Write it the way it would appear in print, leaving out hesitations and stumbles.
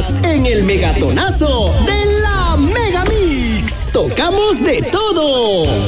Estás en el Megatonazo de la Mega Mix. Tocamos de todo.